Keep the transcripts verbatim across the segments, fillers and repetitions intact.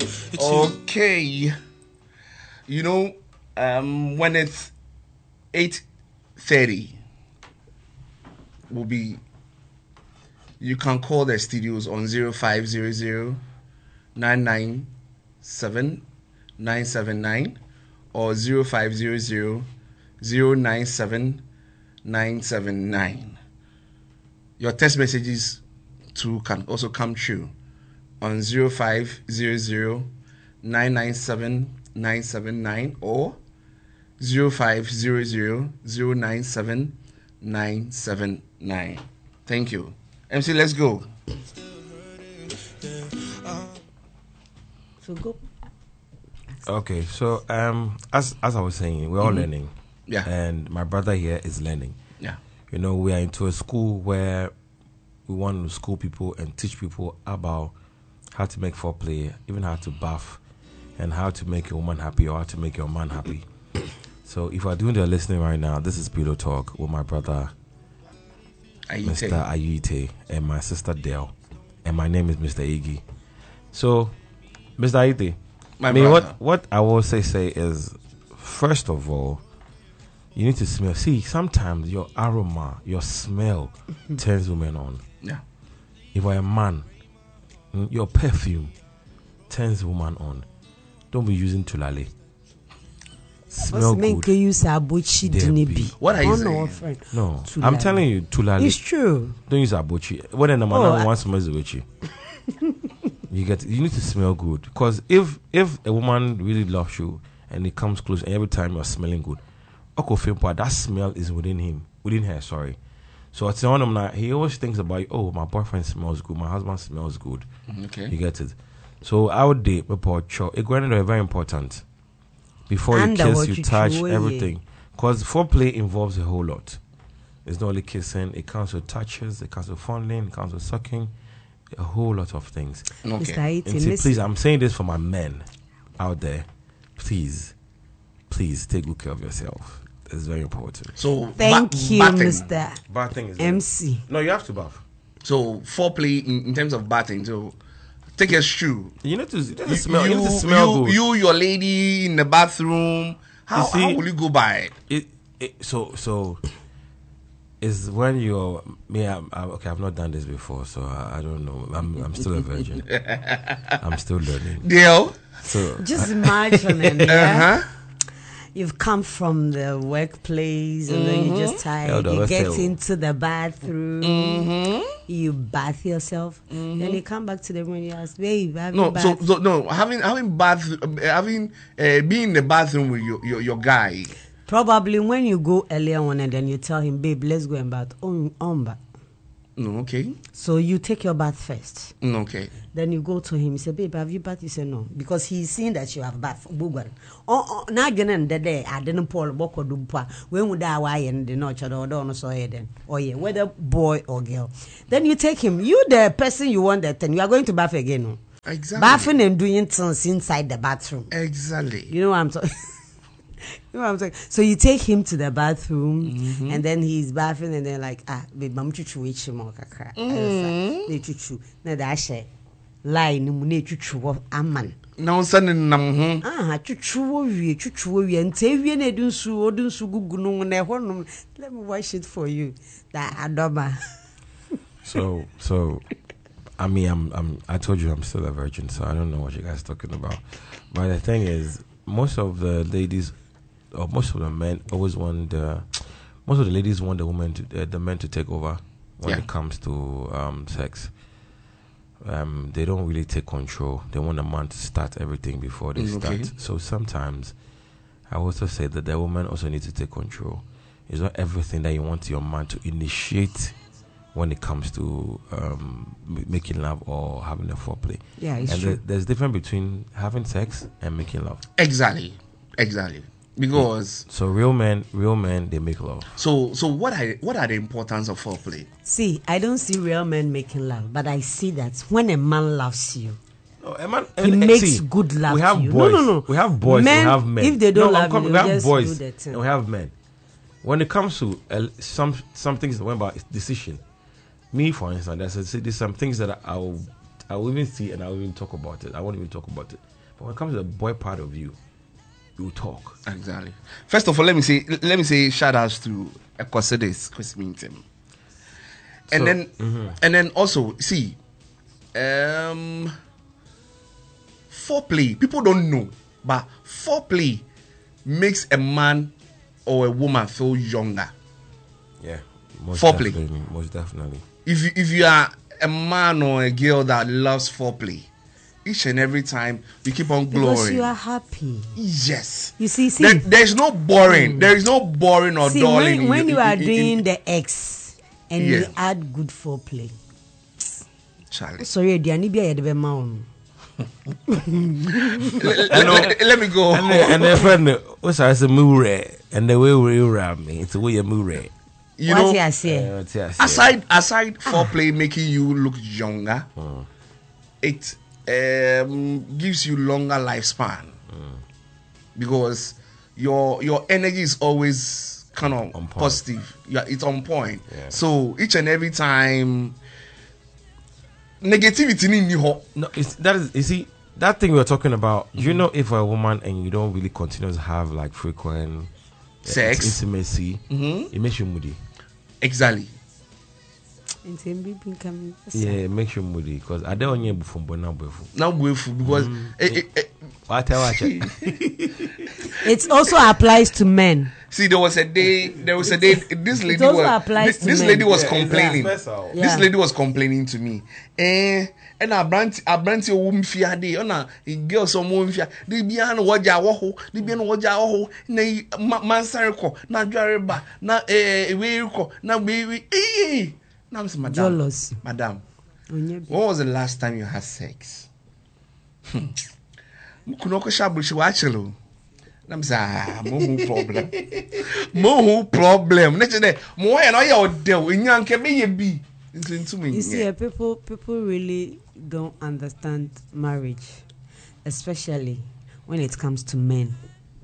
Okay. You know, um, when it's eight thirty, will be. You can call the studios on zero five zero zero nine nine seven nine seven nine or zero five zero zero zero nine seven nine seven nine. Your text messages too can also come true on zero five zero zero nine nine seven nine seven nine or zero five zero zero zero nine seven nine seven nine. Thank you. M C, let's go. So go. Okay, so um, as as I was saying, we're all mm-hmm. learning. Yeah. And my brother here is learning. Yeah. You know, we are into a school where we want to school people and teach people about how to make foreplay, even how to bath, and how to make your woman happy or how to make your man happy. So if you're doing the listening right now, this is Pillow Talk with my brother Ayite. Mister Ayite and my sister Dale. And my name is Mister Iggy. So, Mister Ayite, my I mean, brother. what, what I will say say is, first of all, you need to smell. See, sometimes your aroma, your smell turns women on. Yeah. If you're a man, your perfume turns woman on. Don't be using tulale. Smell good. What are you saying? No, tulale. I'm telling you, tulale. It's true. Don't use abuchi. What the number oh, one smells abuchi. You get. You need to smell good because if if a woman really loves you and it comes close and every time you're smelling good, that smell is within him, within her. Sorry. So at the end of the night, he always thinks about, oh, my boyfriend smells good, my husband smells good. Okay. You get it. So our date, report, it very important. Before you kiss, you touch, everything. Because foreplay involves a whole lot. It's not only kissing, it comes with touches, it comes with fondling, it comes with sucking, a whole lot of things. Okay. And see, please, I'm saying this for my men out there. Please, please take good care of yourself. It's very important. So thank ba- you, bathing. Mister Bathing is M C. No, you have to bath. So foreplay in, in terms of bathing, so take a shoe. You need to, you need to smell. You, you need to smell you, good. You, your lady in the bathroom. How, see, how will you go by it? it so, so is when you're me. I'm, I'm, okay, I've not done this before, so I, I don't know. I'm, I'm still a virgin. I'm still learning. Deal. So just imagine it. Yeah? Uh-huh. You've come from the workplace and mm-hmm. then you just tired. You get tell. into the bathroom. Mm-hmm. You bath yourself. Mm-hmm. Then you come back to the room and you ask, babe, have no, you so, bath? so no, having having bath, having uh, being in the bathroom with your, your your guy. Probably when you go earlier on and then you tell him, babe, let's go and bath. On on bath. No, okay. So you take your bath first. No, okay. Then you go to him. You say, babe, have you bath? You say no, because he's seen that you have bath. Oh, now again, the day I didn't pull boko dumpa. When would I why and the notch or don't so then? Oh yeah, whether boy or girl. Then you take him. You the person you want that, and you are going to bath again. Exactly. Bathing and doing things inside the bathroom. Exactly. You know what I'm talking. You know what I'm saying? So you take him to the bathroom, mm-hmm. and then he's bathing, and then like, ah, babe, I'm chuchu wichi mo kakra. Ne chuchu, ne dashe, lie ni mu ne chuchu wo aman. Na unsa ne nam ho. Ah, chuchu wo wie, chuchu wo wie, nte wie na edu nsu, odu nsu gugu no na ho no. Let me wash it for you. That adoma. So, so, I mean, I'm, I'm, I told you I'm still a virgin, so I don't know what you guys are talking about. But the thing is, most of the ladies. Or most of the men always want the, most of the ladies want the woman to uh, the men to take over when yeah. it comes to um, sex. Um, they don't really take control. They want a man to start everything before they mm, start. Okay. So sometimes I also say that the woman also needs to take control. It's not everything that you want your man to initiate when it comes to um, making love or having a foreplay. Yeah, it's and true. The, there's a difference between having sex and making love. Exactly, exactly. Because so real men, real men, they make love. So so what are what are the importance of foreplay? See, I don't see real men making love, but I see that when a man loves you, no, a man, he and, makes see, good love we have to you. Boys, no, no, no. We have boys. Men, we have men. If they don't no, love coming, you, we have just boys. do that And we have men. When it comes to uh, some some things that went about decision, me for instance, there's, there's some things that I will I will even see and I will even talk about it. I won't even talk about it. But when it comes to the boy part of you, you talk. Exactly. First of all, let me say let me say shout outs to Ekwasides Chris Minton. And So, then mhm. and then also see um foreplay. People don't know, but foreplay makes a man or a woman feel younger. Yeah. Most Foreplay. definitely. Most definitely. If you, if you are a man or a girl that loves foreplay, each and every time you keep on Because glowing. you are happy. Yes. You see, see. There, there's no boring. There is no boring or See, dulling. when, when in- you in- are in- in- doing the X and Yeah. you add good foreplay. Charlie. Sorry, Diani be a man. let, let- let me go. And then, and then friend, what's I say mure and the way we around me, it's the way you mure. You What know, you say? Uh, what's I say? aside aside foreplay making you look younger, it um, gives you longer lifespan because your your energy is always kind of On point. positive. Yeah, it's on point. Yeah. So each and every time, negativity in you. No, it's, that is, you see, that thing we were talking about, you know, if a woman and you don't really continue to have like frequent uh, Sex. intimacy, Mhm. it makes you moody. Exactly. Yeah, it makes you moody because I don't want you to be now before. Now beautiful because it, it, it, What I watch it. It also applies to men. see, there was a day. There was a day. This lady also was. applies This, to this men. lady was Yeah, complaining. it's special. Yeah. This lady was complaining to me. Eh, and I brand I brand your woman fear day. On a girl some woman fear. They be an waja waho. They be an waja waho. Na man sarko. Na dwareba. Na eh we ko. Na we eh. Na I'm madam. Jealousy. Madam. Onye- When was the last time you had sex? Hmm. Mukunoko shabushi wachelo. I'm saying, mo problem. Mo problem. Next day, mo ya no ya odel. Inyanke be ye bi. Into me. You see, uh, people people really don't understand marriage, especially when it comes to men.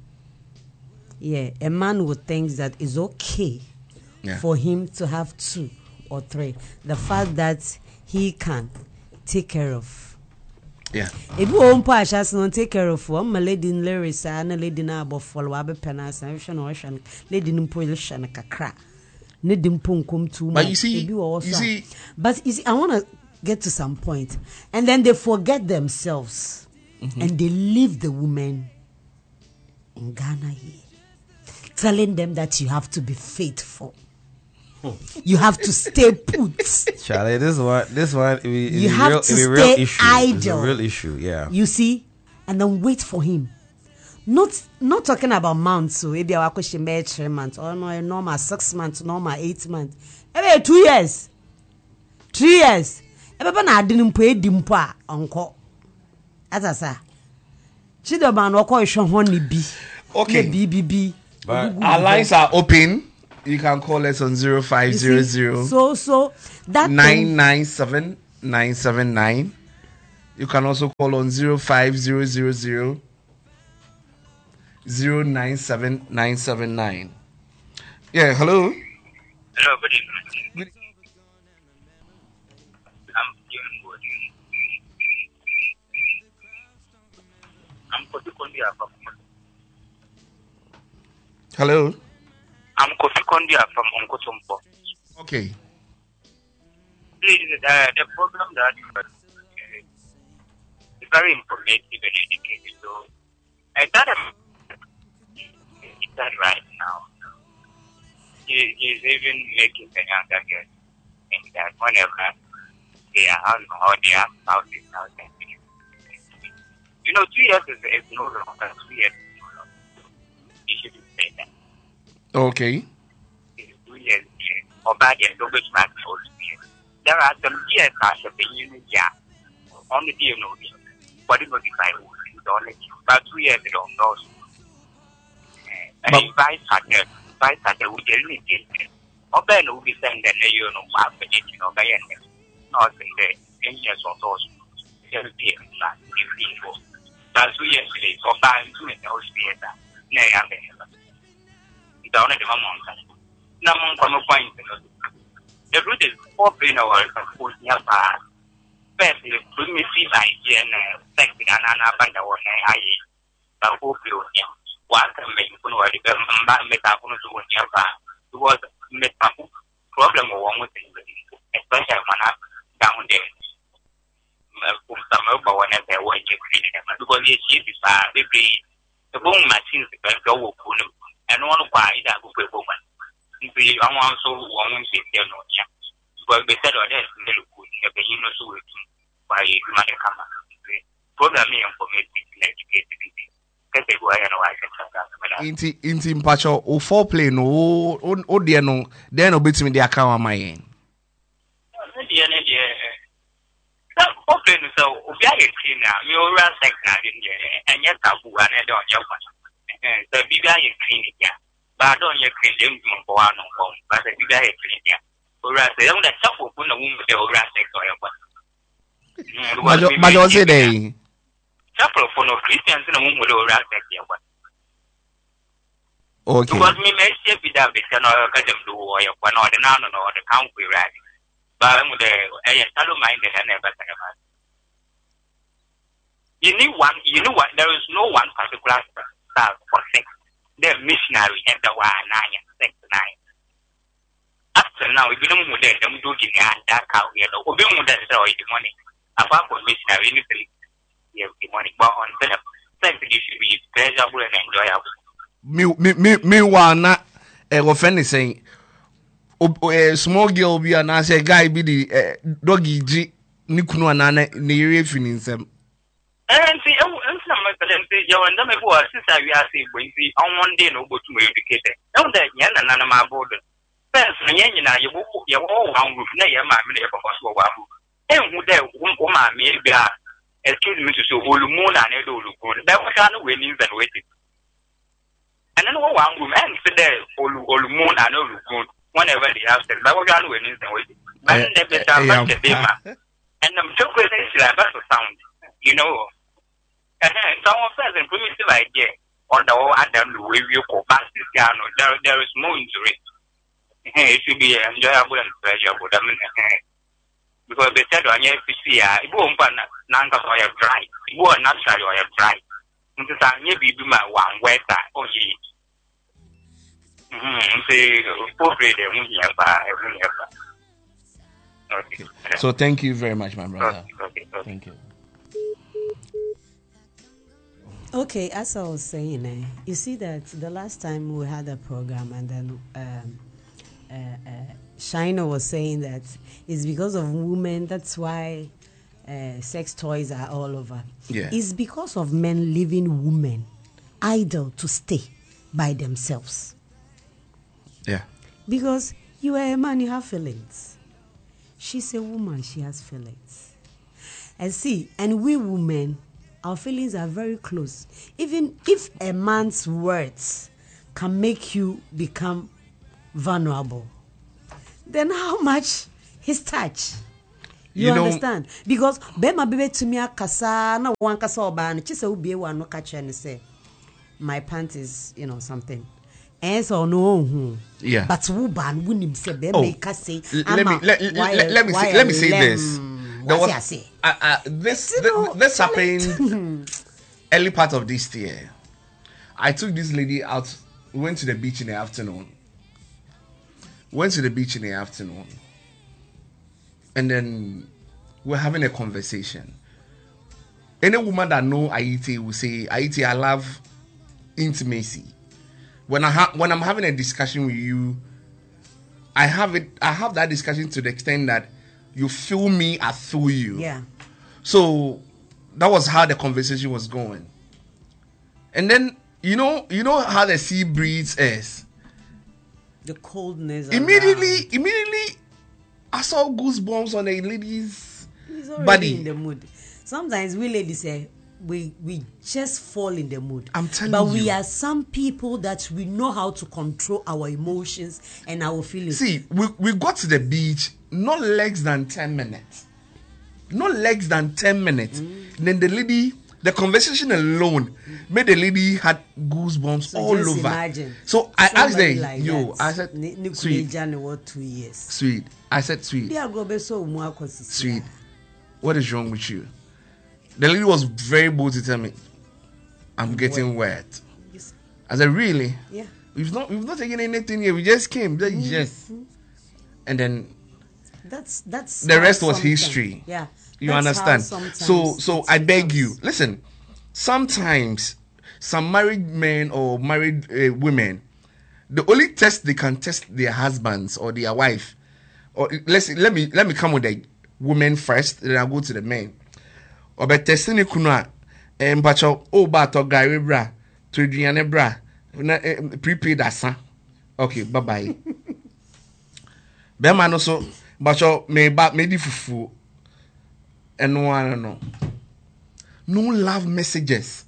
Yeah, a man would think that it's okay Yeah. for him to have two or three. The fact that he can take care of. Yeah. If you won't push us, not take care of one, my lady in lyrics, and a lady now about follow up a penas, and ocean ocean, lady in position a crack. Need them punk come to But you see, you see, but you see, I want to get to some point, and then they forget themselves, and they leave the women in Ghana here, telling them that you have to be faithful, you have to stay put, Charlie, this one, this one, it be, it You be have real, to it be stay real issue. It's a idle. real issue, yeah. you see, and then wait for him. Not not talking about months, so maybe our question be three months or no a normal six months, normal eight months, maybe two years, three years. Ebe na adini mpo edi mpo a onko. Atasa. Chidoba no ko ehwe ho ne bi. Okay. Ne bi bi bi. But Ogugu our bi lines ho. are open. You can call us on zero five You zero see, zero So so that nine thing, nine seven nine seven nine. You can also call on zero five zero zero zero zero nine seven nine seven nine. Yeah. Hello. Hello, good evening. Good- I'm doing good. I'm Kofi Kondia from Hello. I'm Kofi Kondia from Onkotumpo. Okay. Please, uh, the program that uh, is very informative and educative. So I thought I'm is that right now. He is even making the younger girls think that whenever they are out or they are out in out there. You know, two years is, is no longer two years is no longer. You shouldn't say that. Okay. It's two years here. Or bad years, don't get mad for two years. There are some years after the unit, yeah. On the deal, no, but it was the Bible, don't let you. But two years ago, no. And But- if I started, if I started with the unit, or Ben will be saying that you know, what happened, you know, by any. Not in the ten years or so. There will be a lot of people. But two years later, or by two and those years, nay, I'm the down at the moment. No one come a point. The root is four brain hours and four years. first the primitive idea and sex in an abandon one I the whole field. What can make you know the metaphor to was metaphor problem along with it, especially when I'm down there. Some over when I want to create them because they see this baby the bone machines go and one buy that book woman. If you are also one to say no, but they said, oh, that's very good. You know, so by money come up. Program me for me to educate Inti inti mpacho o four play no o o de no den no betimi de aka wa mayen. Na de na de so four play no so obi aye clean na me ora sex na de de enye tabu na de onye kwa. Eh so bibi aye clean ya. Ba do onye clean dem mo kwa no ko. Ba se bibi aye clean ya. Ora se dem da chapo ku na wo de ora sex o ya kwa. Majo majo say dey. Chapel for no Christians in a woman with a rat back here. Okay. Because me may say be that we can get them do or one or the noun or the country rag. But I'm with a fellow minded and never say about. You need one, you know what? There is no one particular style for sex. They're missionary and the one nine and six nine. After now, we don't move them do the that cow here, or be more than the money. Apart from missionary, anything. The money, but on the sex should be pleasurable and enjoyable. Me, me, me, me, one not a offending saying, a small girl be an answer guy be the doggy G. Nikuno and Anna near finishing them. And see, oh, and some of them say, you and them before, since I will see when we on one day no go to educated. No, that yan and none of my border. First, yan, you know, you all one with near my minute for possible. And who there won't come my me be. Excuse me to say, Olumoon and Edo Lugun. That was kind of winning and waiting. And then one room and said there, Olumoon and Olugun, whenever they have said, that was kind of winning and waiting. But they better much a dema. And I'm so crazy, like that's a sound, you know. Someone says a primitive idea on the whole Adam way you call back this piano. There, there is more into it. It should be enjoyable and pleasurable. I mean, because they said on your P C, it won't be Nanka or your dry. It won't naturally or your dry. Into some ye be my one weather. Oh, ye. Hm, say, portrait, okay. So, thank you very much, my brother. Okay, okay, okay. Thank you. Okay, as I was saying, eh, you see that the last time we had a program and then um, uh, uh, Shiner was saying that it's because of women, that's why uh, sex toys are all over. Yeah. It's because of men leaving women idle to stay by themselves. Yeah. Because you are a man, you have feelings. She's a woman, she has feelings. And see, and we women, our feelings are very close. Even if a man's words can make you become vulnerable, then how much his touch? You, you understand? Know, because Bema Bebe to me kasa na one kasa oban chise ubi wa no catch and say my pant is, you know, something. And so no, yeah. But who ban wouldn't say Bema kase. Let me let, let, let me say let me say this. There was, I say? Uh, uh, this this, know, this happened early part of this year. I took this lady out. We went to the beach in the afternoon. Went to the beach in the afternoon, and then we're having a conversation. Any woman that know Aite will say, "Aite, I love intimacy." When I ha- when I'm having a discussion with you, I have it. I have that discussion to the extent that you feel me, I feel you. Yeah. So that was how the conversation was going. And then you know, you know how the sea breeze is. The coldness. Immediately, around. immediately, I saw goosebumps on a lady's He's already body. in the mood. Sometimes we ladies say we we just fall in the mood. I'm telling but you. But we are some people that we know how to control our emotions and our feelings. See, we, we got to the beach not less than ten minutes. Not less than ten minutes. Mm. Then the lady, the conversation alone mm. made the lady had goosebumps so all just over. Imagine so I asked her, like yo, that. I said, N- sweet. What two years? Sweet. I said, sweet. They are going so more Sweet. what is wrong with you? The lady was very bold to tell me, I'm getting wet. Yes. I said, really? Yeah. We've not we've not taken anything here. We just came. They, Mm-hmm. Yes. And then That's that's the how rest was sometimes- history. Yeah. You That's how understand? sometimes So so it I beg becomes- you, listen. Sometimes some married men or married uh, women, the only test they can test their husbands or their wife, or let's let me let me come with the women first, then I'll go to the men. Or be testing the kuna and bacho oh but or gary bra to Adriana bra na eh, prepaid asa. Okay, bye bye. Be man also bacho me ba me di fufu. And no one no. No love messages.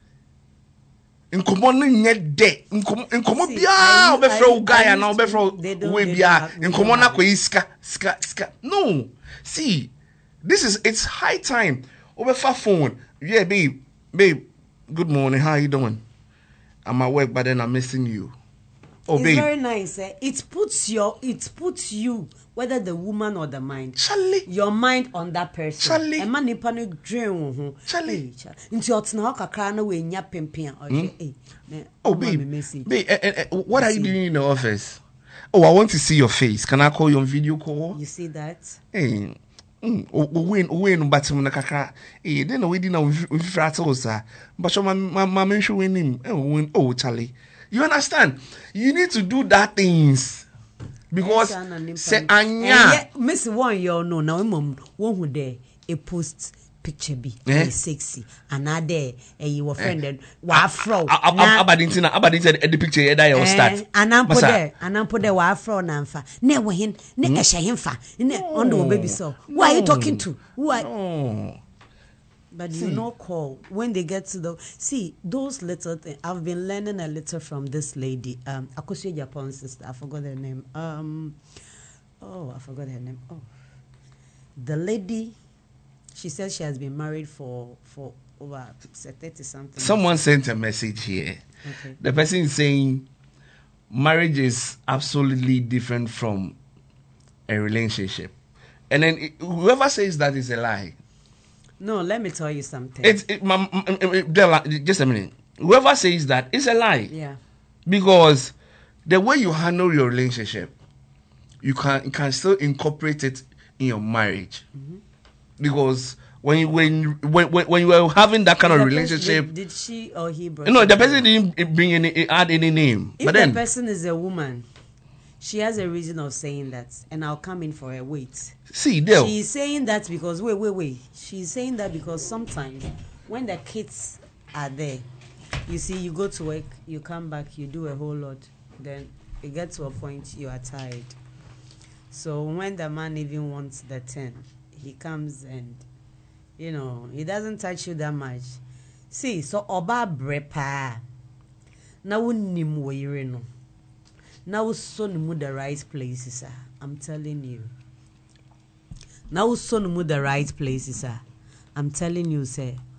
Nkomo no nye de. Nkomo nkomo See, bia I- obefra I- o guy I na used to- obefra they don't- we they bia don't have- they nkomo don't na have ko iska ska ska. No. See, this is it's high time. Obefa phone. Yeah, babe. Babe, good morning. How you doing? I'm at work, but then I'm missing you. Oh, It's babe. very nice. Eh? It puts your it puts you, whether the woman or the mind, Charlie. your mind on that person. Charlie. A man nipa no dream wo ho. Charlie. Hey, Charlie. Nti otena ho kakra na we nya pempem a ɔhwɛ eh. na Oh, ɔma me babe. message. Babe, eh, eh, eh, what are you doing in the office? Oh, I want to see your face. Can I call you on video call? You see that? Hey, mm, o o win o win batim na kakra. Eh, then we did na we frata sa. But my my my mention win him. Eh, win oh Charlie. You understand? You need to do that things because Yes, and say And anya. yet, Miss One, you know now, mom, one who there a post picture be Eh? eh? sexy, and now there a you offended, wa fro. Abadintina abadintina the picture here that you start. And I'm put Masa, there, and I'm put there wa fro nanfa. Ne wo hin, ne ehye himfa, ne on the baby so. Who are you talking to? Who are Oh. But you know, call when they get to the see those little things. I've been learning a little from this lady, um, Akosia Japan's sister. I forgot her name. Um, oh, I forgot her name. Oh, the lady. She says she has been married for for over thirty something. Someone sent a message here. Okay. The person is saying marriage is absolutely different from a relationship, and then it, whoever says that is a lie. No, let me tell you something. It's it, ma- m- m- m- Della, just a minute. Whoever says that is a lie yeah. because the way you handle your relationship, you can you can still incorporate it in your marriage. Mm-hmm. Because when you when, when when when you were having that kind of The person- relationship, Did, did she or he brought? no, it the up? person didn't bring any add any name. If but the then person is a woman, she has a reason of saying that, and I'll come in for a wait. see, Dale, She's saying that because wait, wait, wait. She's saying that because sometimes when the kids are there, you see, you go to work, you come back, you do a whole lot, then you get to a point you are tired. So when the man even wants the ten, he comes and you know he doesn't touch you that much. See, so oba brepa. Na unim wo yire no. Na uso no mu the right places. Ah, I'm telling you. Na uso no mu the right places. Ah, I'm telling you, say